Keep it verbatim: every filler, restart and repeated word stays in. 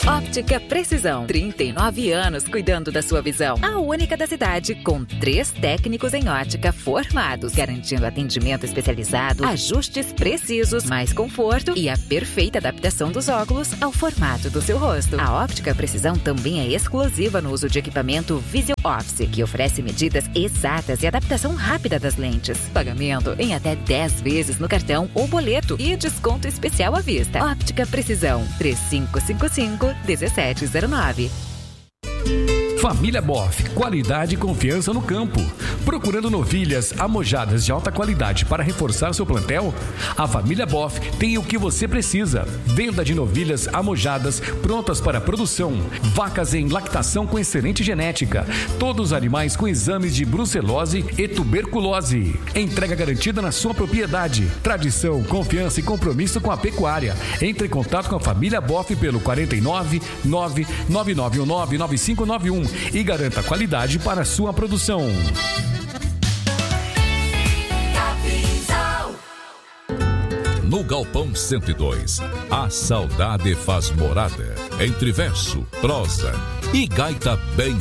Óptica Precisão, trinta e nove anos cuidando da sua visão. A única da cidade, com três técnicos em ótica formados, garantindo atendimento especializado, ajustes precisos, mais conforto e a perfeita adaptação dos óculos ao formato do seu rosto. A Óptica Precisão também é exclusiva no uso de equipamento Vision Office, que oferece medidas exatas e adaptação rápida das lentes. Pagamento em até dez vezes no cartão ou boleto e desconto especial à vista. Óptica Precisão, três cinco cinco cinco, um sete zero nove. Família Boff, qualidade e confiança no campo. Procurando novilhas amojadas de alta qualidade para reforçar seu plantel? A Família Boff tem o que você precisa. Venda de novilhas amojadas prontas para produção. Vacas em lactação com excelente genética. Todos os animais com exames de brucelose e tuberculose. Entrega garantida na sua propriedade. Tradição, confiança e compromisso com a pecuária. Entre em contato com a Família Boff pelo quarenta e nove, nove nove nove um nove, nove cinco nove um e garanta qualidade para a sua produção. No Galpão cento e dois, a saudade faz morada entre verso, prosa e gaita bem